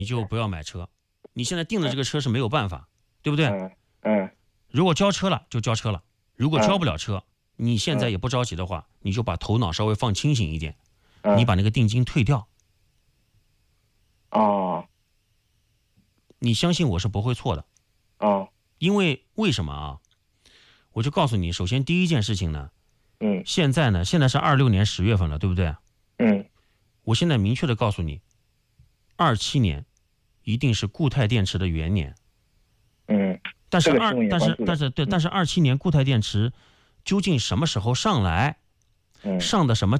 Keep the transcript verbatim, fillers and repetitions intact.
你就不要买车。你现在订的这个车是没有办法，对不对？ 嗯嗯如果交车了就交车了，如果交不了车，你现在嗯也不着急的话，你就把头脑稍微放清醒一点， 嗯， 你把那个定金退掉。 哦你相信我是不会错的， 哦因为为什么啊？我就告诉你，首先第一件事情呢， 嗯现在呢，现在是二六年十月份了，对不对？ 嗯我现在明确的告诉你，二七年一定是固态电池的元年。 嗯， 但是这个新二但是闻也关注了嗯但是对，但是二七年固态电池究竟什么时候上来？ 嗯上的什么